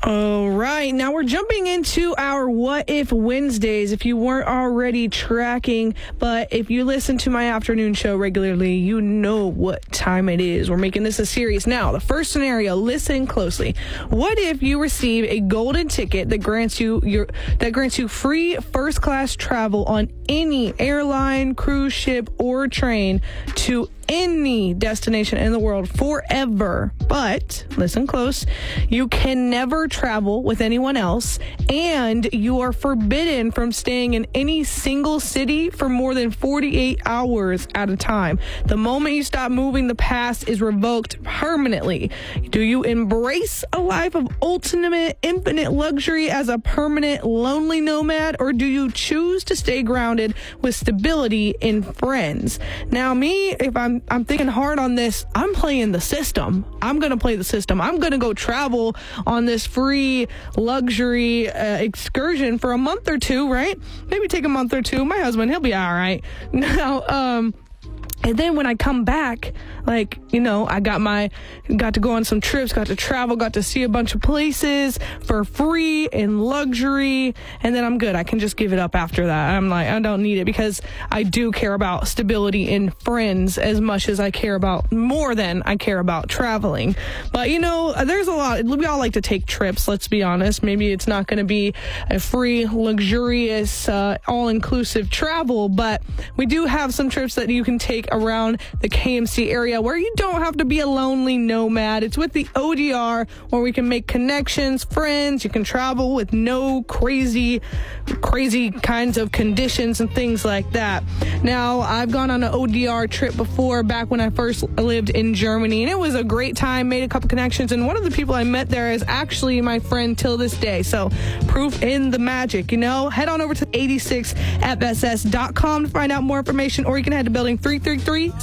All right, now we're jumping into our What If Wednesdays. If you weren't already tracking, but if you listen to my afternoon show regularly, you know what time it is. We're making this a series. Now, the first scenario, listen closely. What if you receive a golden ticket that grants you free first-class travel on any airline, cruise ship, or train to any destination in the world forever? But listen close, you can never travel with anyone else, and you are forbidden from staying in any single city for more than 48 hours at a time. The moment you stop moving, the pass is revoked permanently. Do you embrace a life of ultimate infinite luxury as a permanent lonely nomad, or do you choose to stay grounded with stability in friends? Now, me, if I'm thinking hard on this, I'm playing the system. I'm going to play the system. I'm going to go travel on this free luxury excursion for a month or two, right? Maybe take a month or two. My husband, he'll be all right. Now, and then when I come back, I got to go on some trips, got to travel, got to see a bunch of places for free and luxury, and then I'm good. I can just give it up after that. I'm like, I don't need it, because I do care about stability in friends as much as more than I care about traveling. But, there's a lot. We all like to take trips, let's be honest. Maybe it's not going to be a free, luxurious, all-inclusive travel, but we do have some trips that you can take around the KMC area where you don't have to be a lonely nomad. It's with the ODR where we can make connections, friends. You can travel with no crazy kinds of conditions and things like that. Now, I've gone on an ODR trip before, back when I first lived in Germany, and it was a great time, made a couple connections, and one of the people I met there is actually my friend till this day. So proof in the magic, Head on over to 86fss.com to find out more information, or you can head to building 333